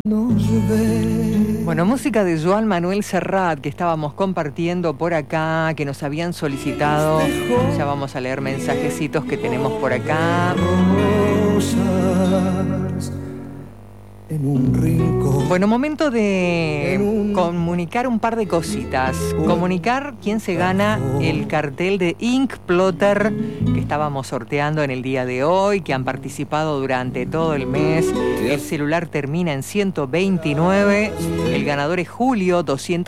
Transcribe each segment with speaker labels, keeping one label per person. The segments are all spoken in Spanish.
Speaker 1: Bueno, música de Joan Manuel Serrat que estábamos compartiendo por acá, que nos habían solicitado. Ya vamos a leer mensajecitos que tenemos por acá. En un rincón. Bueno, momento de comunicar un par de cositas. Comunicar quién se gana el cartel de Ink Plotter que estábamos sorteando en el día de hoy, que han participado durante todo el mes. El celular termina en 129. El ganador es Julio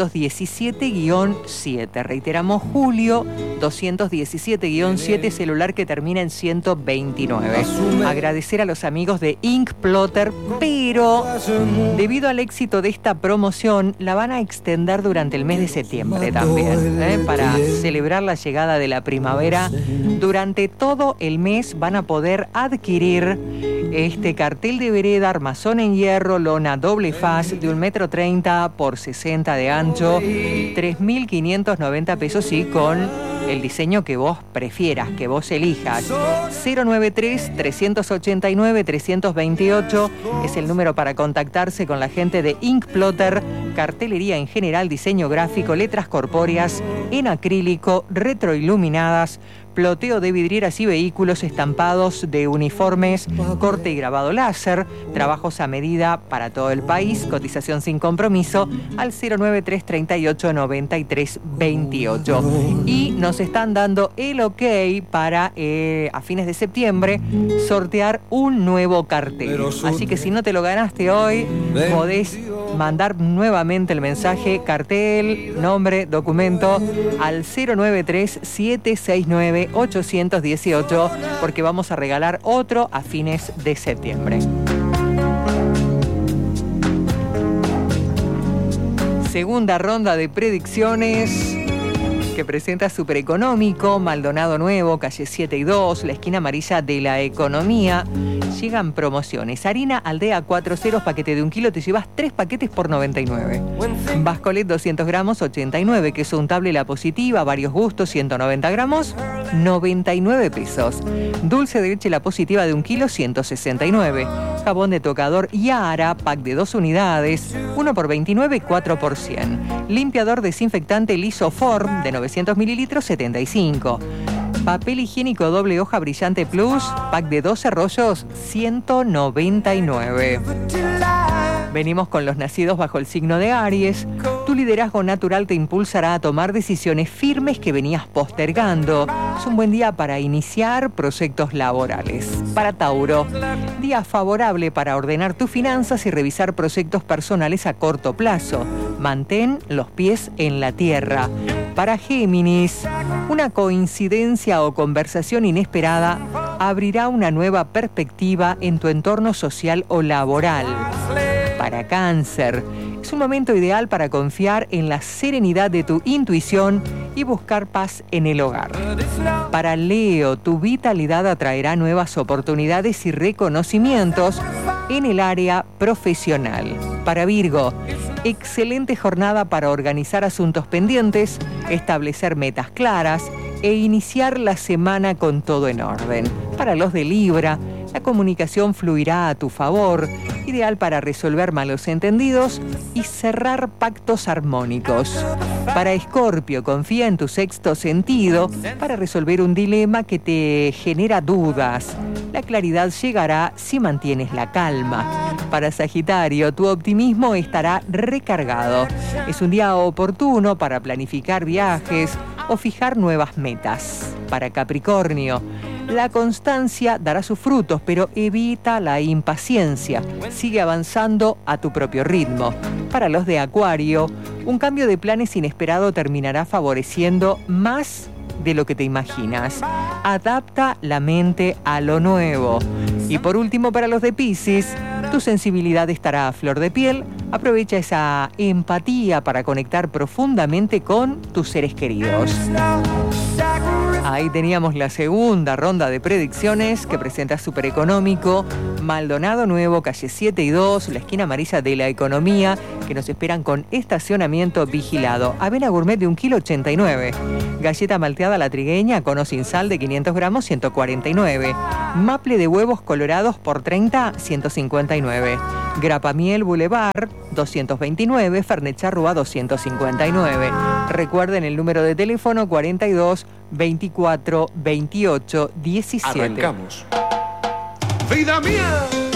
Speaker 1: 217-7. Reiteramos, Julio 217-7, celular que termina en 129. Agradecer a los amigos de Ink Plotter, pero debido al éxito de esta promoción, la van a extender durante el mes de septiembre también, para celebrar la llegada de la primavera. Durante todo el mes van a poder adquirir este cartel de vereda, armazón en hierro, lona doble faz de 1,30 m por 60 de ancho, 3.590 pesos, y con el diseño que vos prefieras, que vos elijas. 093-389-328 es el número para contactarse con la gente de Ink Plotter. Cartelería en general, diseño gráfico, letras corpóreas en acrílico, retroiluminadas, ploteo de vidrieras y vehículos, estampados de uniformes, corte y grabado láser, trabajos a medida para todo el país, cotización sin compromiso al 093-38-93-28. Y nos están dando el ok para a fines de septiembre sortear un nuevo cartel. Así que si no te lo ganaste hoy, podés mandar nuevamente el mensaje, cartel, nombre, documento al 093-769-818, porque vamos a regalar otro a fines de septiembre. Segunda ronda de predicciones que presenta Supereconómico, Maldonado Nuevo, calle 7 y 2, la esquina amarilla de la Economía. Llegan promociones. Harina Aldea 4 ceros, paquete de 1 kilo, te llevas 3 paquetes por 99. Bascolet 200 gramos, 89. Queso untable La Positiva, varios gustos, 190 gramos, 99 pesos. Dulce de leche La Positiva de 1 kilo, 169. Jabón de tocador Yara, pack de 2 unidades, 1 por 29, 4 por 100. Limpiador desinfectante Lisoform de 900 mililitros, 75. Papel higiénico doble hoja brillante plus, pack de 12 rollos, 199. Venimos con los nacidos bajo el signo de Aries. Tu liderazgo natural te impulsará a tomar decisiones firmes que venías postergando. Es un buen día para iniciar proyectos laborales. Para Tauro, día favorable para ordenar tus finanzas y revisar proyectos personales a corto plazo. Mantén los pies en la tierra. Para Géminis, una coincidencia o conversación inesperada abrirá una nueva perspectiva en tu entorno social o laboral. Para Cáncer, es un momento ideal para confiar en la serenidad de tu intuición y buscar paz en el hogar. Para Leo, tu vitalidad atraerá nuevas oportunidades y reconocimientos en el área profesional. Para Virgo, excelente jornada para organizar asuntos pendientes, establecer metas claras e iniciar la semana con todo en orden. Para los de Libra, la comunicación fluirá a tu favor, ideal para resolver malos entendidos y cerrar pactos armónicos. Para Escorpio, confía en tu sexto sentido para resolver un dilema que te genera dudas. La claridad llegará si mantienes la calma. Para Sagitario, tu optimismo estará recargado. Es un día oportuno para planificar viajes o fijar nuevas metas. Para Capricornio, la constancia dará sus frutos, pero evita la impaciencia. Sigue avanzando a tu propio ritmo. Para los de Acuario, un cambio de planes inesperado terminará favoreciendo más de lo que te imaginas. Adapta la mente a lo nuevo. Y por último, para los de Piscis, tu sensibilidad estará a flor de piel. Aprovecha esa empatía para conectar profundamente con tus seres queridos. Ahí teníamos la segunda ronda de predicciones que presenta Supereconómico, Maldonado Nuevo, calle 7 y 2, la esquina amarilla de la Economía, que nos esperan con estacionamiento vigilado. Avena gourmet de 1 kilo, 89. Galleta malteada La Trigueña con o sin sal de 500 gramos, 149. Maple de huevos colorados por 30, 159. Grapamiel Boulevard 229, Fernet Charrúa 259. Recuerden el número de teléfono 42 24 28 17.
Speaker 2: Arrancamos. ¡Vida mía!